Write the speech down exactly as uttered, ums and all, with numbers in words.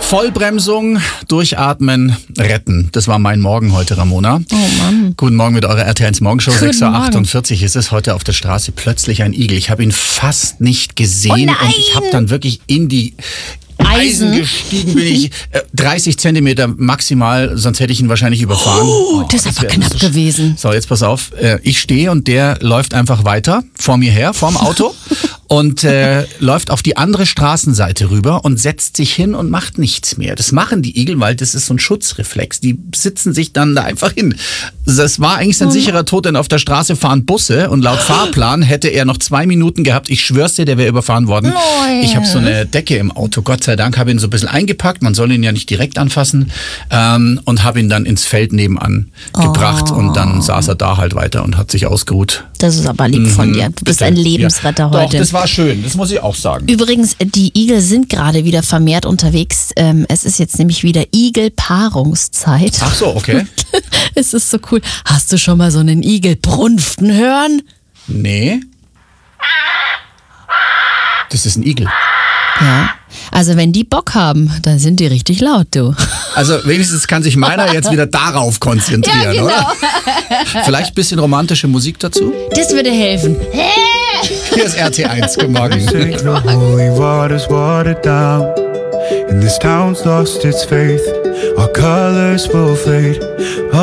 Vollbremsung, durchatmen, retten. Das war mein Morgen heute, Ramona. Oh Mann. Guten Morgen mit eurer R T eins Morgenshow. Guten sechs Uhr achtundvierzig ist es heute auf der Straße plötzlich ein Igel. Ich habe ihn fast nicht gesehen Oh nein. und ich habe dann wirklich in die Eisen gestiegen bin ich. Äh, dreißig Zentimeter maximal, sonst hätte ich ihn wahrscheinlich überfahren. Oh, das ist aber wär- knapp so sch- gewesen. So, jetzt pass auf. Äh, ich stehe und der läuft einfach weiter vor mir her, vorm Auto und äh, läuft auf die andere Straßenseite rüber und setzt sich hin und macht nichts mehr. Das machen die Igel, weil das ist so ein Schutzreflex. Die sitzen sich dann da einfach hin. Das war eigentlich sein sicherer Tod, denn auf der Straße fahren Busse und laut Fahrplan hätte er noch zwei Minuten gehabt. Ich schwör's dir, der wäre überfahren worden. Nein. Ich habe so eine Decke im Auto, Gott sei Dank, habe ihn so ein bisschen eingepackt. Man soll ihn ja nicht direkt anfassen ähm, und habe ihn dann ins Feld nebenan gebracht und dann saß er da halt weiter und hat sich ausgeruht. Das ist aber lieb von dir. Du bist Bitte. ein Lebensretter Ja. heute. Doch, das war schön, das muss ich auch sagen. Übrigens, die Igel sind gerade wieder vermehrt unterwegs. Ähm, es ist jetzt nämlich wieder Igelpaarungszeit. Ach so, okay. Es ist so cool. Hast du schon mal so einen Igel brunften hören? Nee. Das ist ein Igel. Ja. Also wenn die Bock haben, dann sind die richtig laut, du. Also wenigstens kann sich meiner jetzt wieder darauf konzentrieren, Ja, genau. oder? Vielleicht ein bisschen romantische Musik dazu? Das würde helfen. Hier ist R T eins, guten Morgen. Say the holy water's watered down, and this town's lost its faith. Our colors will fade.